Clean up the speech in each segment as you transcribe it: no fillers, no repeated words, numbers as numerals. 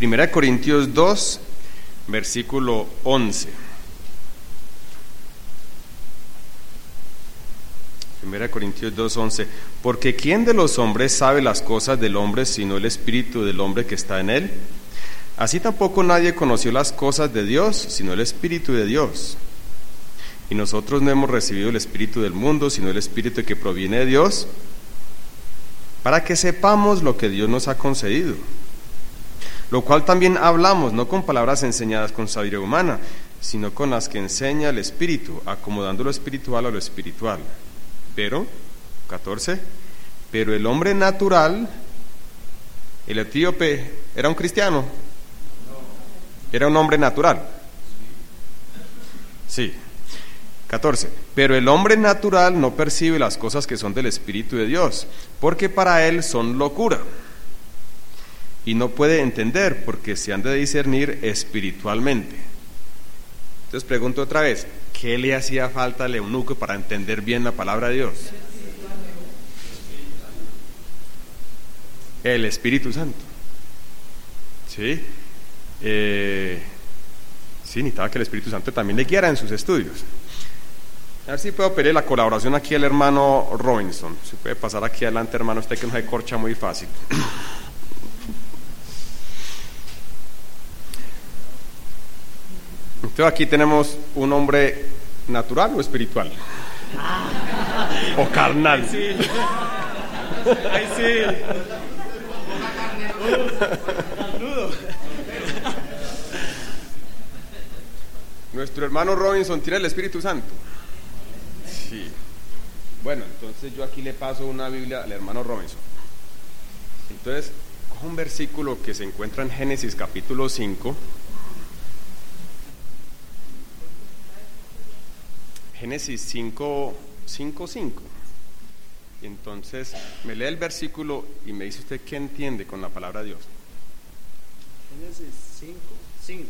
1 Corintios 2, versículo 11. 1 Corintios 2, 11. Porque ¿quién de los hombres sabe las cosas del hombre sino el espíritu del hombre que está en él? Así tampoco nadie conoció las cosas de Dios sino el espíritu de Dios. Y nosotros no hemos recibido el espíritu del mundo sino el espíritu que proviene de Dios, para que sepamos lo que Dios nos ha concedido. Lo cual también hablamos, no con palabras enseñadas con sabiduría humana, sino con las que enseña el Espíritu, acomodando lo espiritual a lo espiritual. Pero, 14, pero el hombre natural, el etíope, ¿era un cristiano? ¿Era un hombre natural? Sí. 14, pero el hombre natural no percibe las cosas que son del Espíritu de Dios, porque para él son locura. Y no puede entender porque se han de discernir espiritualmente. Entonces pregunto otra vez, ¿qué le hacía falta al eunuco para entender bien la palabra de Dios? El Espíritu Santo. ¿Sí? Sí, necesitaba que el Espíritu Santo también le guiara en sus estudios. A ver si puedo pedir la colaboración aquí al hermano Robinson. Si puede pasar aquí adelante, hermano, usted que no se corcha muy fácil. Entonces aquí tenemos un hombre natural o espiritual. O carnal. Ahí sí. Ahí sí. Nuestro hermano Robinson tiene el Espíritu Santo. Sí. Bueno, entonces yo aquí le paso una Biblia al hermano Robinson. Entonces, coja un versículo que se encuentra en Génesis capítulo 5. Génesis 5, 5. Y entonces me lee el versículo y me dice usted qué entiende con la palabra de Dios. Génesis 5, 5.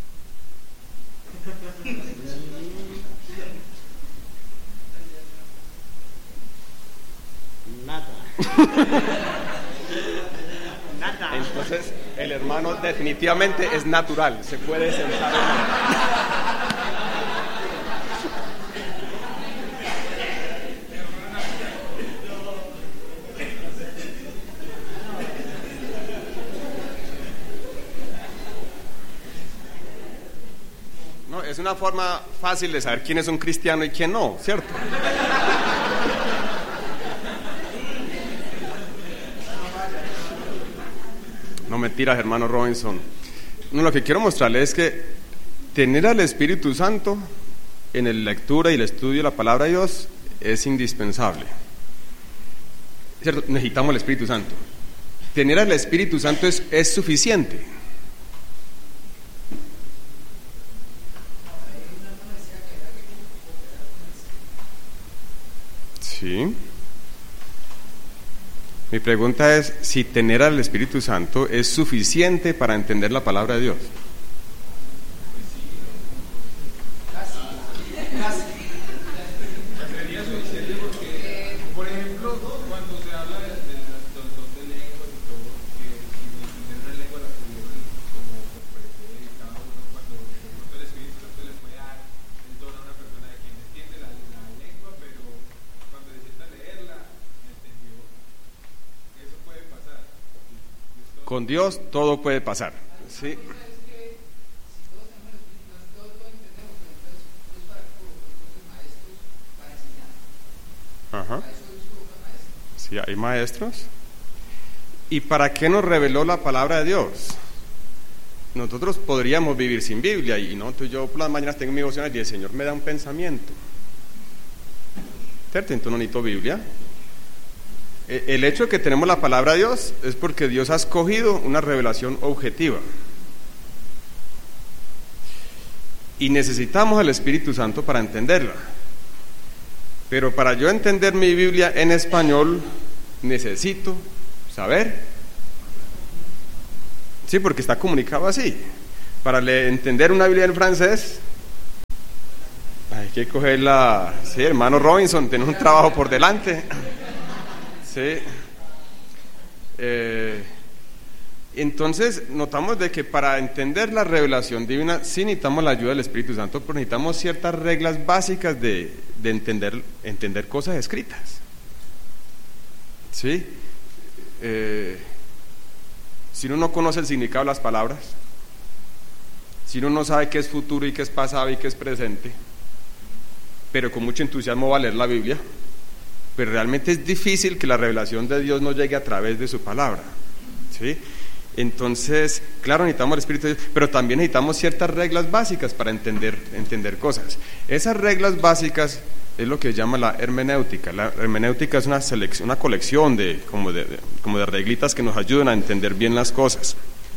Nada. Nada. Entonces el hermano definitivamente es natural, se puede sentar. No, es una forma fácil de saber quién es un cristiano y quién no, ¿cierto? No, mentiras, hermano Robinson. No, lo que quiero mostrarle es que tener al Espíritu Santo en la lectura y el estudio de la palabra de Dios es indispensable. ¿Cierto? Necesitamos el Espíritu Santo. Tener al Espíritu Santo es suficiente. Sí. Mi pregunta es si tener al Espíritu Santo es suficiente para entender la palabra de Dios. Sería suficiente porque, por ejemplo, cuando se habla de los dos de lenguas y todo, que sin entender una lengua la pudieron como ofrecer cada uno, cuando de pronto el Espíritu Santo le puede dar el don a una persona de quien entiende la lengua, pero cuando necesita leerla, entendió. Eso puede pasar. Con Dios todo puede pasar. Sí. Ajá. Sí, hay maestros. ¿Y para qué nos reveló la palabra de Dios? Nosotros podríamos vivir sin Biblia y no, entonces yo por las mañanas tengo mi devocional y el Señor me da un pensamiento. ¿Cierto? Entonces no necesito Biblia. El hecho de que tenemos la palabra de Dios es porque Dios ha escogido una revelación objetiva. Y necesitamos el Espíritu Santo para entenderla. Pero para yo entender mi Biblia en español, necesito saber. Sí, porque está comunicado así. Para entender una Biblia en francés, hay que cogerla. Sí, hermano Robinson, tenés un trabajo por delante. Sí. Entonces notamos de que para entender la revelación divina sí necesitamos la ayuda del Espíritu Santo, pero necesitamos ciertas reglas básicas de entender cosas escritas. ¿Sí? Si uno no conoce el significado de las palabras, si uno no sabe qué es futuro y qué es pasado y qué es presente, pero con mucho entusiasmo va a leer la Biblia, pero realmente es difícil que la revelación de Dios no llegue a través de su palabra. ¿Sí? Entonces, claro, necesitamos el Espíritu de Dios, pero también necesitamos ciertas reglas básicas para entender cosas. Esas reglas básicas es lo que se llama la hermenéutica. La hermenéutica es una colección como de reglitas que nos ayudan a entender bien las cosas.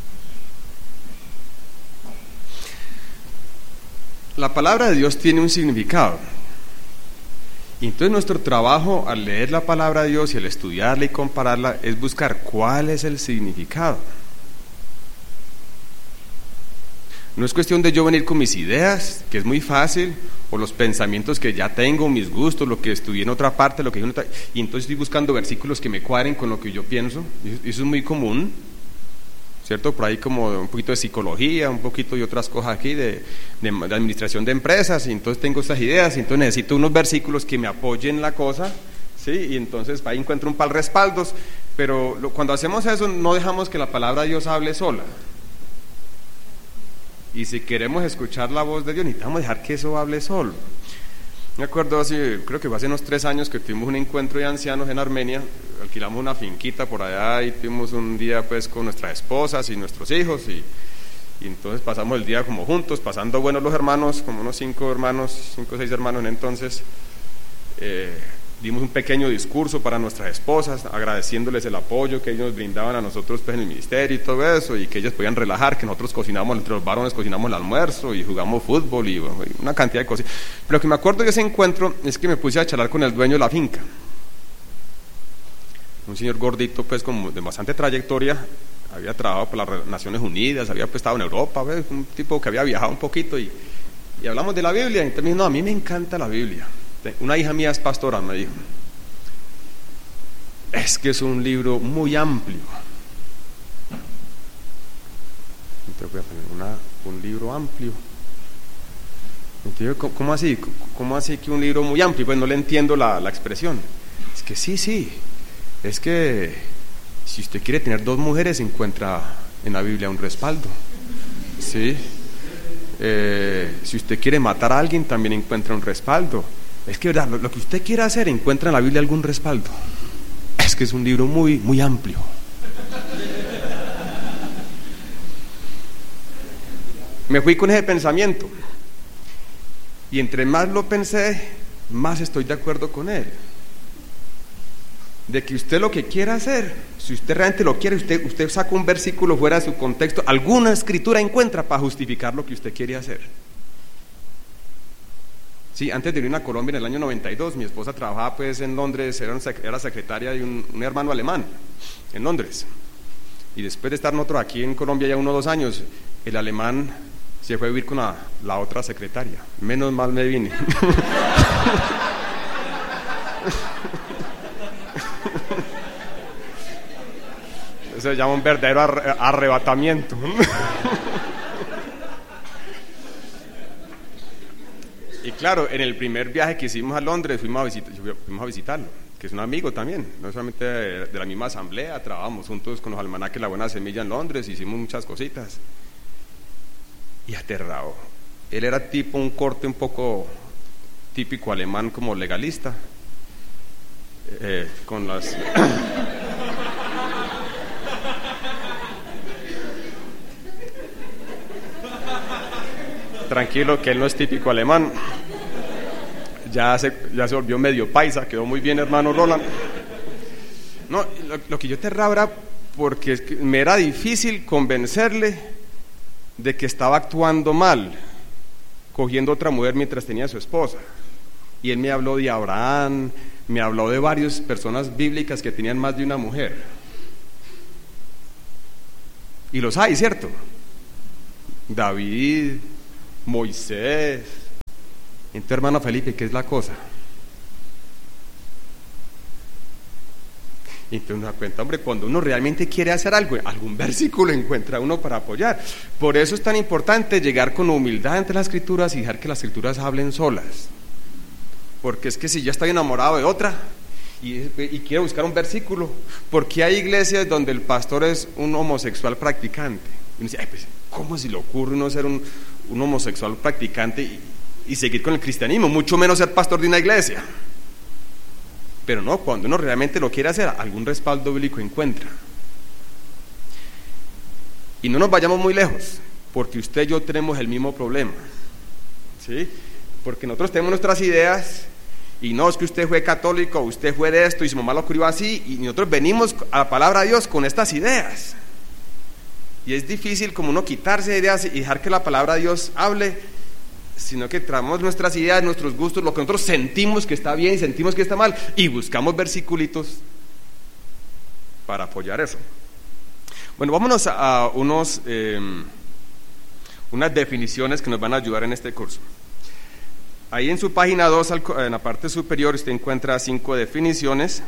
La palabra de Dios tiene un significado. Y entonces nuestro trabajo al leer la palabra de Dios y al estudiarla y compararla es buscar cuál es el significado. No es cuestión de yo venir con mis ideas, que es muy fácil, o los pensamientos que ya tengo, mis gustos, lo que estudié en otra parte, lo que y entonces estoy buscando versículos que me cuadren con lo que yo pienso. Y eso es muy común, ¿cierto? Por ahí como un poquito de psicología, un poquito de otras cosas aquí de administración de empresas, y entonces tengo estas ideas, y entonces necesito unos versículos que me apoyen la cosa, ¿sí? Y entonces ahí encuentro un par de respaldos, pero cuando hacemos eso no dejamos que la palabra de Dios hable sola. Y si queremos escuchar la voz de Dios, necesitamos dejar que eso hable solo. Me acuerdo creo que fue hace unos 3 años que tuvimos un encuentro de ancianos en Armenia, alquilamos una finquita por allá y tuvimos un día pues con nuestras esposas y nuestros hijos y entonces pasamos el día como juntos, pasando buenos los hermanos, como unos 5 o 6 hermanos en entonces. Dimos un pequeño discurso para nuestras esposas, agradeciéndoles el apoyo que ellos nos brindaban a nosotros pues, en el ministerio y todo eso, y que ellos podían relajar, que nosotros cocinamos, entre los varones cocinamos el almuerzo y jugamos fútbol y bueno, una cantidad de cosas. Pero lo que me acuerdo de ese encuentro es que me puse a charlar con el dueño de la finca, un señor gordito pues de bastante trayectoria, había trabajado por las Naciones Unidas, había pues, estado en Europa, ¿ves? Un tipo que había viajado un poquito y hablamos de la Biblia, y entonces me dijo, no, a mí me encanta la Biblia. Una hija mía es pastora, me dijo, es que es un libro muy amplio. Entonces voy a poner un libro amplio. Entonces, ¿cómo así? ¿Cómo así que un libro muy amplio? Pues no le entiendo la expresión. Es que sí, es que si usted quiere tener 2 mujeres encuentra en la Biblia un respaldo, ¿sí? Si usted quiere matar a alguien también encuentra un respaldo. Es que verdad, lo que usted quiera hacer encuentra en la Biblia algún respaldo. Es que es un libro muy, muy amplio. Me fui con ese pensamiento y entre más lo pensé, más estoy de acuerdo con él. De que usted lo que quiera hacer, si usted realmente lo quiere, usted saca un versículo fuera de su contexto, alguna escritura encuentra para justificar lo que usted quiere hacer. Sí, antes de venir a Colombia en el año 92, mi esposa trabajaba pues en Londres, era secretaria de un hermano alemán en Londres. Y después de estar nosotros aquí en Colombia ya 1 o 2 años, el alemán se fue a vivir con la otra secretaria. Menos mal me vine. Eso se llama un verdadero arrebatamiento. Y claro, en el primer viaje que hicimos a Londres fuimos a visitarlo, que es un amigo también, no solamente de la misma asamblea, trabajamos juntos con los almanaques La Buena Semilla en Londres, hicimos muchas cositas. Y aterrado. Él era tipo un corte un poco típico alemán, como legalista, con las... Tranquilo, que él no es típico alemán. Ya se volvió medio paisa, quedó muy bien, hermano Roland. No, lo que yo aterraba era porque me era difícil convencerle de que estaba actuando mal, cogiendo otra mujer mientras tenía a su esposa. Y él me habló de Abraham, me habló de varias personas bíblicas que tenían más de una mujer. Y los hay, ¿cierto? David, Moisés. Entonces, hermano Felipe, ¿qué es la cosa? Y entonces uno da cuenta, hombre, cuando uno realmente quiere hacer algo, algún versículo encuentra uno para apoyar. Por eso es tan importante llegar con humildad ante las Escrituras y dejar que las Escrituras hablen solas. Porque es que si yo estoy enamorado de otra y quiero buscar un versículo, porque hay iglesias donde el pastor es un homosexual practicante. Y uno dice, pues, ¿cómo se le ocurre uno ser un homosexual practicante y seguir con el cristianismo? Mucho menos ser pastor de una iglesia. Pero no, cuando uno realmente lo quiere hacer, algún respaldo bíblico encuentra. Y no nos vayamos muy lejos, porque usted y yo tenemos el mismo problema, ¿sí? Porque nosotros tenemos nuestras ideas, y no es que usted fue católico, usted fue de esto, y su mamá lo crió así, y nosotros venimos a la palabra de Dios con estas ideas. Y es difícil como uno quitarse de ideas y dejar que la palabra de Dios hable, sino que traemos nuestras ideas, nuestros gustos, lo que nosotros sentimos que está bien y sentimos que está mal, y buscamos versiculitos para apoyar eso. Bueno, vámonos a unas definiciones que nos van a ayudar en este curso. Ahí en su página 2, en la parte superior, usted encuentra 5 definiciones.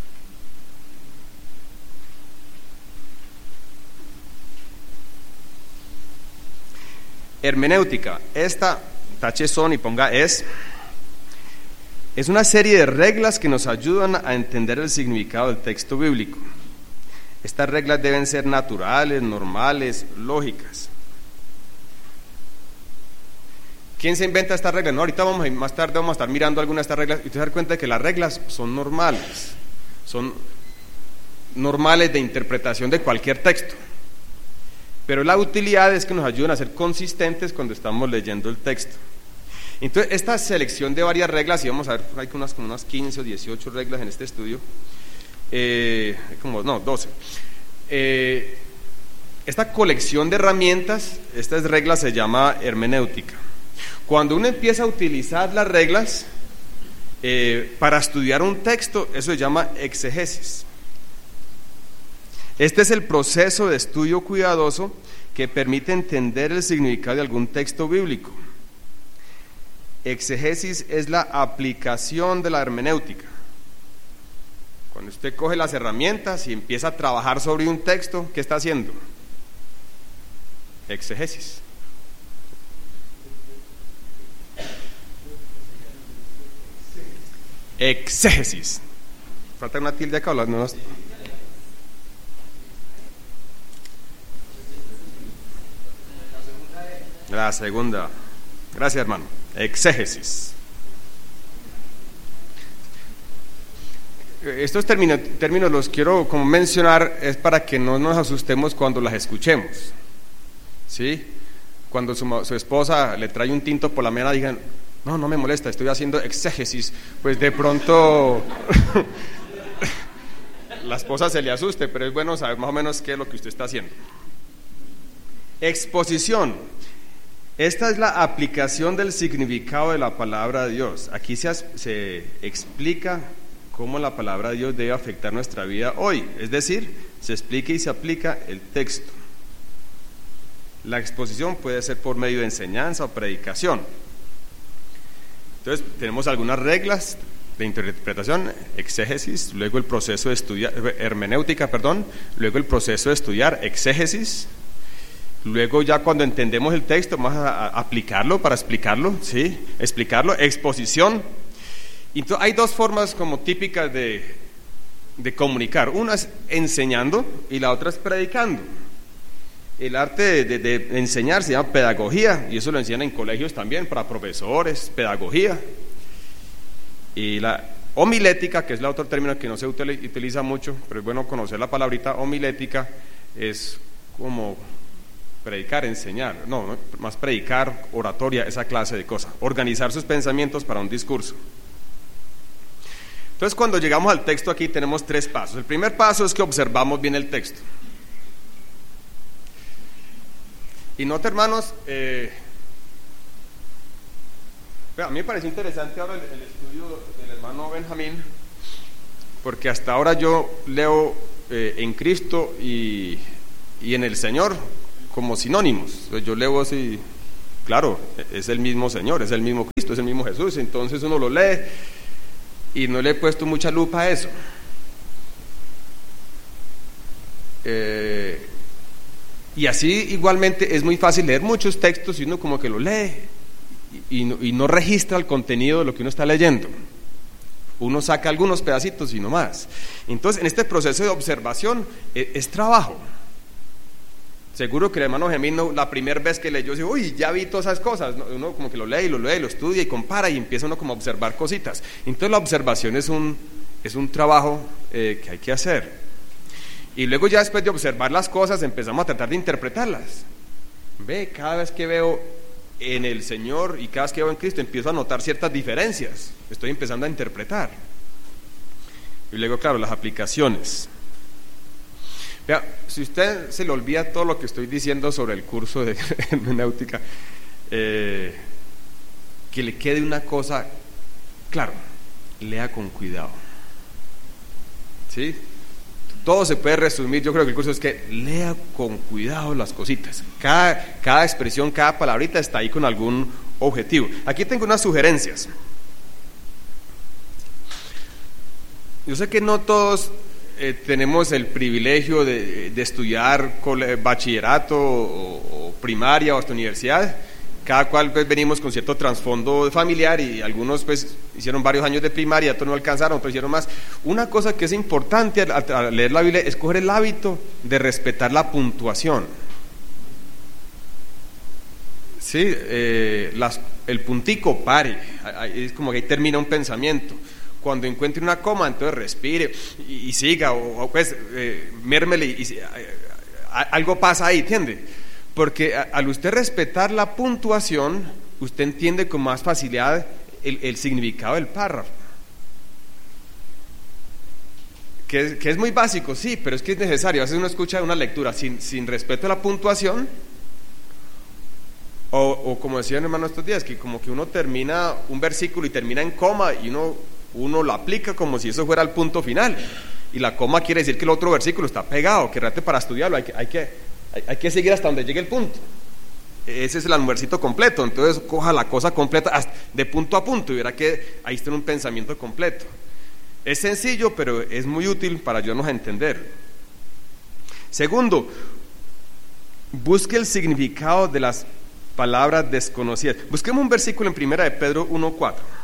Hermenéutica, esta tache son y ponga es una serie de reglas que nos ayudan a entender el significado del texto bíblico. Estas reglas deben ser naturales, normales, lógicas. ¿Quién se inventa estas reglas? No, ahorita más tarde vamos a estar mirando algunas de estas reglas y te das cuenta de que las reglas son normales de interpretación de cualquier texto. Pero la utilidad es que nos ayudan a ser consistentes cuando estamos leyendo el texto. Entonces, esta selección de varias reglas, y vamos a ver, hay como unas 15 o 18 reglas en este estudio, 12. Esta colección de herramientas, estas reglas se llama hermenéutica. Cuando uno empieza a utilizar las reglas para estudiar un texto, eso se llama exegesis. Este es el proceso de estudio cuidadoso que permite entender el significado de algún texto bíblico. Exegesis es la aplicación de la hermenéutica. Cuando usted coge las herramientas y empieza a trabajar sobre un texto, ¿qué está haciendo? Exegesis. Exégesis. Falta una tilde acá, las nuevas. La segunda. Gracias, hermano. Exégesis. Estos términos los quiero como mencionar, es para que no nos asustemos cuando las escuchemos, ¿sí? Cuando su esposa le trae un tinto por la mañana, digan, no me molesta, estoy haciendo exégesis, pues de pronto la esposa se le asuste, pero es bueno saber más o menos qué es lo que usted está haciendo. Exposición. Esta es la aplicación del significado de la palabra de Dios. Aquí se explica cómo la palabra de Dios debe afectar nuestra vida hoy. Es decir, se explica y se aplica el texto. La exposición puede ser por medio de enseñanza o predicación. Entonces, tenemos algunas reglas de interpretación, exégesis, luego el proceso de estudiar, hermenéutica, luego el proceso de estudiar, exégesis. Luego ya cuando entendemos el texto vamos a aplicarlo para explicarlo, ¿sí? Explicarlo, exposición. Entonces hay dos formas como típicas de comunicar. Una es enseñando y la otra es predicando. El arte de enseñar se llama pedagogía y eso lo enseñan en colegios también para profesores, pedagogía. Y la homilética, que es el otro término que no se utiliza mucho, pero es bueno conocer la palabrita homilética, es como predicar, enseñar, no, más predicar, oratoria, esa clase de cosas, organizar sus pensamientos para un discurso. Entonces, cuando llegamos al texto aquí tenemos 3 pasos. El primer paso es que observamos bien el texto. Y nota, hermanos, a mí me pareció interesante ahora el estudio del hermano Benjamín, porque hasta ahora yo leo en Cristo y en el Señor como sinónimos. Yo leo así, claro, es el mismo Señor, es el mismo Cristo, es el mismo Jesús, entonces uno lo lee y no le he puesto mucha lupa a eso. Y así igualmente es muy fácil leer muchos textos y uno como que lo lee y no registra el contenido de lo que uno está leyendo. Uno saca algunos pedacitos y no más. Entonces, en este proceso de observación es trabajo. Seguro que el hermano Gemino, la primera vez que leyó, dice, uy, ya vi todas esas cosas. Uno como que lo lee, lo estudia y compara y empieza uno como a observar cositas. Entonces, la observación es un trabajo que hay que hacer. Y luego ya después de observar las cosas, empezamos a tratar de interpretarlas. Cada vez que veo en el Señor y cada vez que veo en Cristo, empiezo a notar ciertas diferencias. Estoy empezando a interpretar. Y luego, claro, las aplicaciones. Vea, si usted se le olvida todo lo que estoy diciendo sobre el curso de hermenéutica, que le quede una cosa, claro, lea con cuidado. ¿Sí? Todo se puede resumir, yo creo que el curso es que lea con cuidado las cositas. Cada expresión, cada palabrita está ahí con algún objetivo. Aquí tengo unas sugerencias. Yo sé que no todos tenemos el privilegio de estudiar bachillerato o primaria o hasta universidad. Cada cual pues venimos con cierto trasfondo familiar y algunos pues hicieron varios años de primaria, otros no alcanzaron, otros hicieron más. Una cosa que es importante al leer la Biblia es coger el hábito de respetar la puntuación. Sí, el puntico pare, es como que ahí termina un pensamiento. Cuando encuentre una coma, entonces respire y siga, o pues mérmele y algo pasa ahí, ¿entiende? Porque al usted respetar la puntuación, usted entiende con más facilidad el significado del párrafo. Que es muy básico, sí, pero es que es necesario. A veces uno escucha una lectura sin respeto a la puntuación, o como decían hermano estos días, que como que uno termina un versículo y termina en coma y uno lo aplica como si eso fuera el punto final. Y la coma quiere decir que el otro versículo está pegado, que realmente para estudiarlo hay que seguir hasta donde llegue el punto. Ese es el almuercito completo. Entonces coja la cosa completa de punto a punto y verá que ahí está un pensamiento completo. Es sencillo, pero es muy útil para ayudarnos a entender. Segundo, busque el significado de las palabras desconocidas. Busquemos un versículo en 1 de Pedro 1:4.